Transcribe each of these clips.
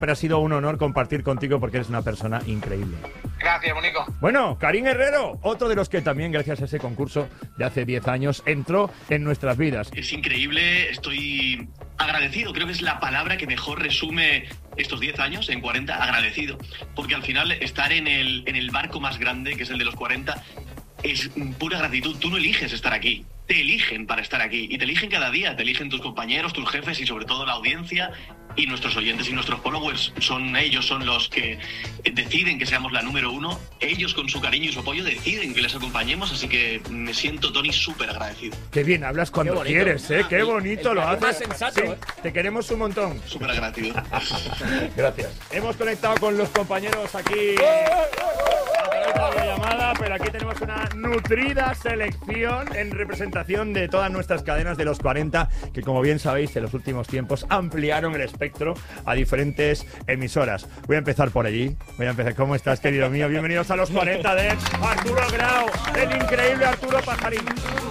Pero ha sido un honor compartir contigo porque eres una persona increíble. Gracias, Bonico. Bueno, Karim Herrero, otro de los que también, gracias a ese concurso de hace 10 años, entró en nuestras vidas. Es increíble, estoy agradecido, creo que es la palabra que mejor resume estos 10 años, en 40, agradecido. Porque al final estar en el barco más grande, que es el de los 40, es pura gratitud. Tú no eliges estar aquí, te eligen para estar aquí. Y te eligen cada día, te eligen tus compañeros, tus jefes y sobre todo la audiencia. Y nuestros oyentes y nuestros followers son los que deciden que seamos la número 1. Ellos con su cariño y su apoyo deciden que les acompañemos, así que me siento, Tony, súper agradecido. Qué bien, hablas cuando quieres, ¿eh? Qué bonito lo haces. Más sensato, Sí, te queremos un montón. Súper agradecido. Gracias. Hemos conectado con los compañeros aquí a través de la videollamada, pero aquí tenemos una nutrida selección en representación de todas nuestras cadenas de los 40, que como bien sabéis, en los últimos tiempos ampliaron el espectro a diferentes emisoras. Voy a empezar por allí. ¿Cómo estás, querido mío? Bienvenidos a los 40 de Arturo Grau, el increíble Arturo Pajarín.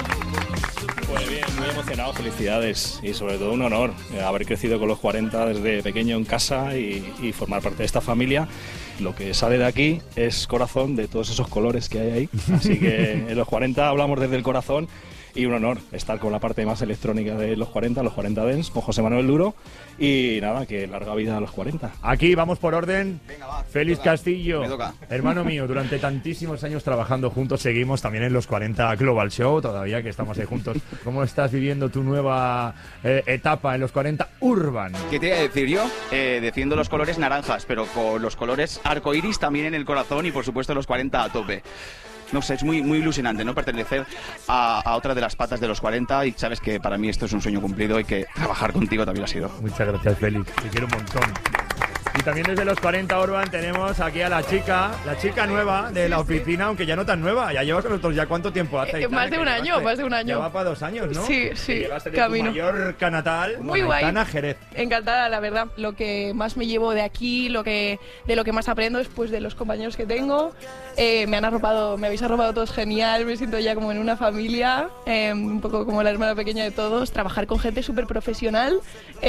Pues bien, muy emocionado, felicidades y sobre todo un honor haber crecido con los 40 desde pequeño en casa y formar parte de esta familia. Lo que sale de aquí es corazón de todos esos colores que hay ahí, así que en los 40 hablamos desde el corazón y un honor estar con la parte más electrónica de los 40 Dance, con José Manuel Duro y nada, que larga vida a los 40. Aquí vamos por orden. Venga, va. Félix Castillo, Me toca. hermano mío, durante tantísimos años trabajando juntos, seguimos también en los 40 Global Show, todavía que estamos ahí juntos. ¿Cómo estás viviendo tu nueva etapa en los 40 Urban? ¿Qué te iba a decir yo? Defiendo los colores naranjas, pero con los colores arcoiris también en el corazón y por supuesto los 40 a tope. No sé, es muy ilusionante, ¿no? Pertenecer a otra de las patas de los 40 y sabes que para mí esto es un sueño cumplido y que trabajar contigo también lo ha sido. Muchas gracias, Félix. Te quiero un montón. Y también desde los 40 Urban tenemos aquí a la chica nueva de la oficina, aunque ya no tan nueva. Ya llevas con nosotros ya cuánto tiempo hace. Más de un año, más de un año. Ya va para 2 años, ¿no? Sí, sí. Llevaste de Camino. tu Mallorca natal, Muy guay. Aitana, Jerez. Encantada, la verdad. Lo que más me llevo de aquí, de lo que más aprendo es pues, de los compañeros que tengo. Me habéis arropado todos genial, me siento ya como en una familia, un poco como la hermana pequeña de todos. Trabajar con gente súper profesional,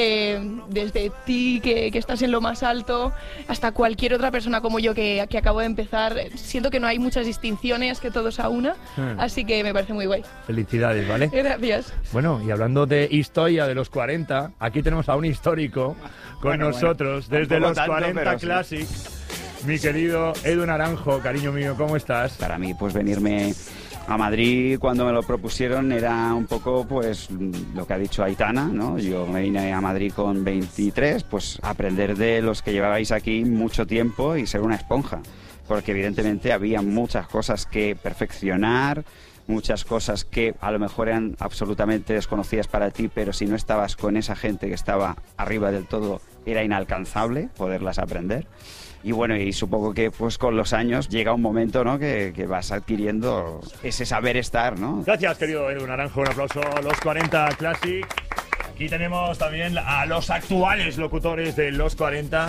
desde ti que estás en lo más alto, hasta cualquier otra persona como yo que acabo de empezar. Siento que no hay muchas distinciones, que todos a una, así que me parece muy guay. Felicidades, ¿vale? Gracias. Bueno, y hablando de historia de los 40, aquí tenemos a un histórico con nosotros desde los 40 Classic. Mi querido Edu Naranjo, cariño mío, ¿cómo estás? Para mí, pues venirme a Madrid cuando me lo propusieron era un poco pues lo que ha dicho Aitana, ¿no? Yo me vine a Madrid con 23, pues aprender de los que llevabais aquí mucho tiempo y ser una esponja, porque evidentemente había muchas cosas que perfeccionar, muchas cosas que a lo mejor eran absolutamente desconocidas para ti, pero si no estabas con esa gente que estaba arriba del todo, era inalcanzable poderlas aprender. Y bueno, y supongo que pues con los años llega un momento, ¿no? que vas adquiriendo ese saber estar, ¿no? Gracias, querido Edu Naranjo. Un aplauso a los 40 Classic. Aquí tenemos también a los actuales locutores de los 40.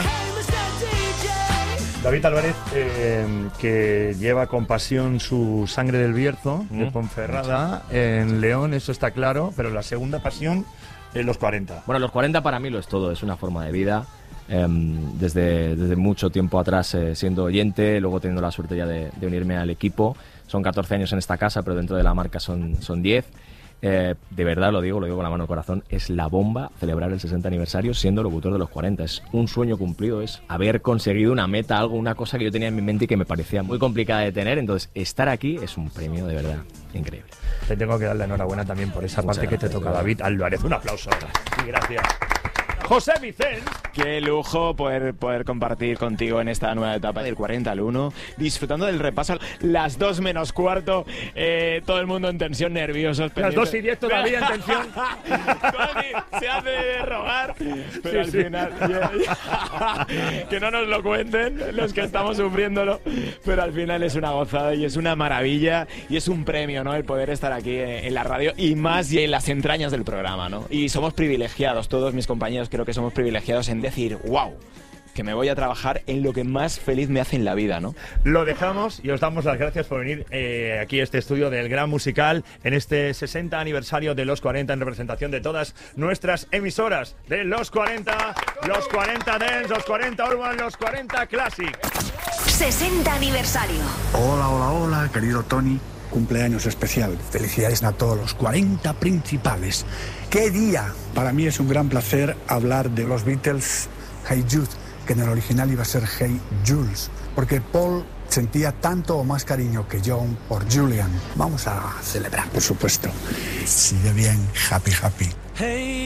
David Álvarez, que lleva con pasión su Sangre del Bierzo, de Ponferrada, en León, eso está claro, pero la segunda pasión en los 40. Bueno, los 40 para mí lo es todo, es una forma de vida. Desde mucho tiempo atrás siendo oyente, luego teniendo la suerte ya de unirme al equipo. Son 14 años en esta casa, pero dentro de la marca son 10. De verdad lo digo con la mano al corazón, es la bomba celebrar el 60 aniversario siendo locutor de los 40. Es un sueño cumplido, es haber conseguido una meta, una cosa que yo tenía en mi mente y que me parecía muy complicada de tener. Entonces, estar aquí es un premio de verdad increíble. Te tengo que dar la enhorabuena también por esa parte que te toca, David Álvarez. Un aplauso. Y gracias. José Vicente. Qué lujo poder compartir contigo en esta nueva etapa del 40 al 1, disfrutando del repaso. Las 2 menos cuarto, todo el mundo en tensión, nerviosos. Las 2 y 10 todavía en tensión. Se hace de rogar, pero Sí, al sí. final que no nos lo cuenten los que estamos sufriéndolo, pero al final es una gozada y es una maravilla y es un premio, ¿no? El poder estar aquí en la radio y más y en las entrañas del programa, ¿no? Y somos privilegiados, todos mis compañeros creo que somos privilegiados en decir, wow, que me voy a trabajar en lo que más feliz me hace en la vida, ¿no? Lo dejamos y os damos las gracias por venir aquí a este estudio del Gran Musical en este 60 aniversario de Los 40 en representación de todas nuestras emisoras de Los 40, Los 40 Dance, Los 40 Urban, Los 40 Classic. 60 aniversario. Hola, hola, hola, querido Tony. Cumpleaños especial. Felicidades a todos los 40 principales. ¡Qué día! Para mí es un gran placer hablar de los Beatles Hey Jude, que en el original iba a ser Hey Jules, porque Paul sentía tanto o más cariño que John por Julian. Vamos a celebrar, por supuesto. Sigue bien, happy, happy.